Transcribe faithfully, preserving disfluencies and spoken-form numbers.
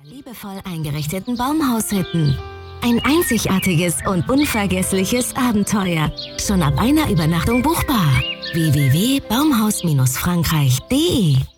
liebevoll eingerichteten Baumhaushütten. Ein einzigartiges und unvergessliches Abenteuer. Schon ab einer Übernachtung buchbar. w w w punkt baumhaus Bindestrich frankreich punkt de